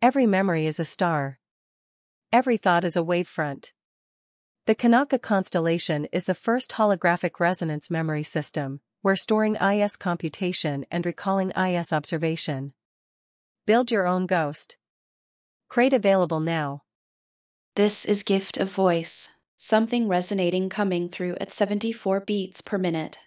Every memory is a star. Every thought is a wavefront. The Kanaka constellation is the first holographic resonance memory system, where storing IS computation and recalling IS observation. Build your own ghost. Crate available now. This is Gift of Voice, something resonating coming through at 74 beats per minute.